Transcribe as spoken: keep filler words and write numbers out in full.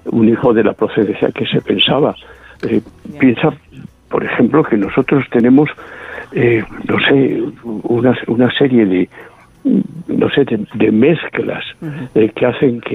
un hijo de la procedencia que se pensaba. Eh, piensa, por ejemplo, que nosotros tenemos, eh, no sé, una, una serie de, no sé, de, de mezclas uh-huh. eh, que hacen que